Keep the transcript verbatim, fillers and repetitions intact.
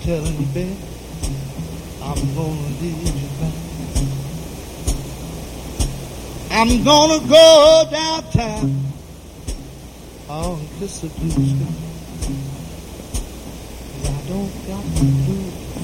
telling you, baby, I'm gonna leave you back. I'm gonna go downtown on kiss the blue sky. I don't got the blue.